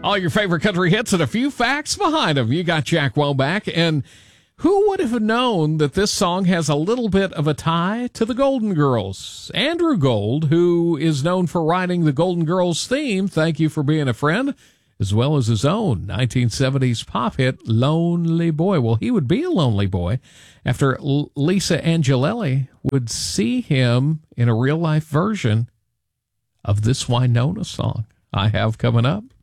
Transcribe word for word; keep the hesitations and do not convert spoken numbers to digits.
All your favorite country hits and a few facts behind them. You got Jack Woback. And who would have known that this song has a little bit of a tie to the Golden Girls? Andrew Gold, who is known for writing the Golden Girls theme, Thank You for Being a Friend, as well as his own nineteen seventies pop hit, Lonely Boy. Well, he would be a lonely boy after L- Lisa Angelelli would see him in a real-life version of this Wynonna song. I have coming up.